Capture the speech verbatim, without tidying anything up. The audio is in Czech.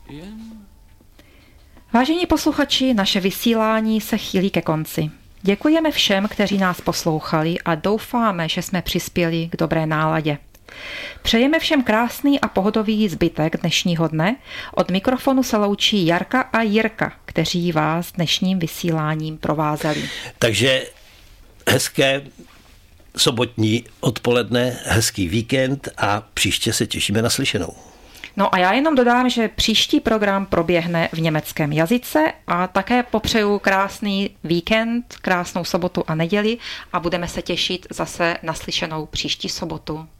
Vážení posluchači, naše vysílání se chýlí ke konci. Děkujeme všem, kteří nás poslouchali a doufáme, že jsme přispěli k dobré náladě. Přejeme všem krásný a pohodový zbytek dnešního dne. Od mikrofonu se loučí Jarka a Jirka, kteří vás dnešním vysíláním provázeli. Takže hezké sobotní odpoledne, hezký víkend a příště se těšíme na slyšenou. No a já jenom dodám, že příští program proběhne v německém jazyce a také popřeju krásný víkend, krásnou sobotu a neděli a budeme se těšit zase na slyšenou příští sobotu.